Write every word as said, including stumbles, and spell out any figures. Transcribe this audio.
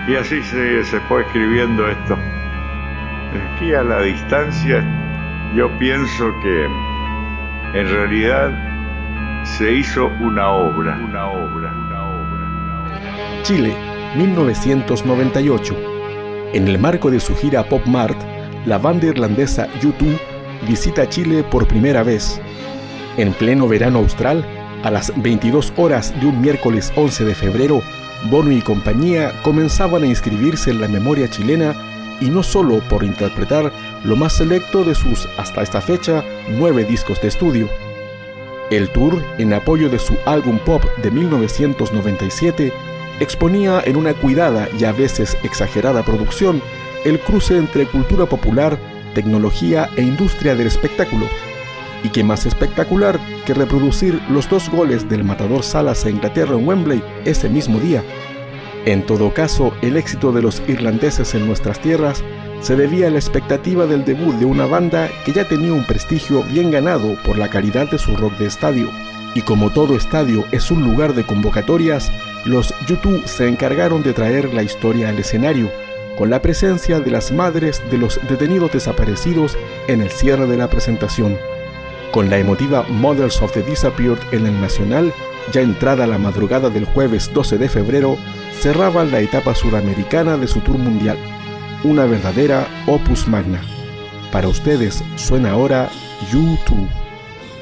Y así se, se fue escribiendo esto. Aquí a la distancia yo pienso que en realidad se hizo una obra, una obra, una obra, una obra. Chile, mil novecientos noventa y ocho. En el marco de su gira Pop Mart, la banda irlandesa U dos visita Chile por primera vez. En pleno verano austral, a las veintidós horas de un miércoles once de febrero, Bono y compañía comenzaban a inscribirse en la memoria chilena, y no solo por interpretar lo más selecto de sus, hasta esta fecha, nueve discos de estudio. El tour, en apoyo de su álbum pop de mil novecientos noventa y siete, exponía en una cuidada y a veces exagerada producción el cruce entre cultura popular, tecnología e industria del espectáculo. Y qué más espectacular que reproducir los dos goles del Matador Salas a Inglaterra en Wembley ese mismo día. En todo caso, el éxito de los irlandeses en nuestras tierras se debía a la expectativa del debut de una banda que ya tenía un prestigio bien ganado por la calidad de su rock de estadio. Y como todo estadio es un lugar de convocatorias, los U dos se encargaron de traer la historia al escenario, con la presencia de las madres de los detenidos desaparecidos en el cierre de la presentación. Con la emotiva Mothers of the Disappeared en el Nacional, ya entrada la madrugada del jueves doce de febrero, cerraban la etapa sudamericana de su tour mundial. Una verdadera opus magna. Para ustedes suena ahora U dos.